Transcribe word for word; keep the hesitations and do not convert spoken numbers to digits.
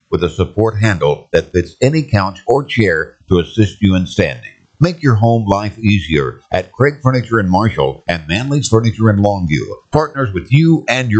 with a support handle that fits any couch or chair to assist you in standing. Make your home life easier at Craig Furniture in Marshall and Manley's Furniture in Longview. Partners with you and your